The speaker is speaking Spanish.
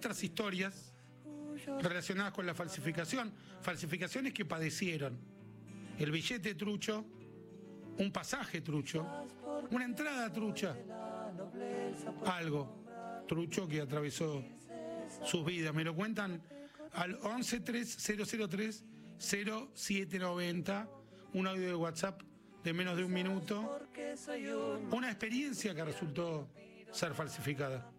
otras historias relacionadas con la falsificación, falsificaciones que padecieron. El billete trucho, un pasaje trucho, una entrada trucha, algo trucho que atravesó sus vidas. Me lo cuentan al 1130030790, un audio de WhatsApp de menos de un minuto, una experiencia que resultó ser falsificada.